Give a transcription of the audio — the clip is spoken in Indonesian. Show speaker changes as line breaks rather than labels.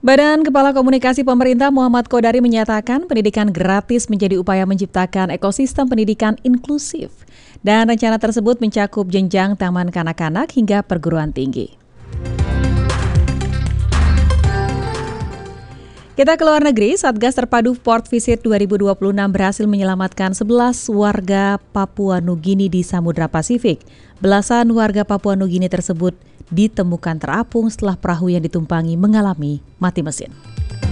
Badan Kepala Komunikasi Pemerintah Muhammad Kodari menyatakan pendidikan gratis menjadi upaya menciptakan ekosistem pendidikan inklusif. Dan rencana tersebut mencakup jenjang taman kanak-kanak hingga perguruan tinggi. Kita ke luar negeri, Satgas Terpadu Port Visit 2026 berhasil menyelamatkan 11 warga Papua Nugini di Samudra Pasifik. Belasan warga Papua Nugini tersebut ditemukan terapung setelah perahu yang ditumpangi mengalami mati mesin.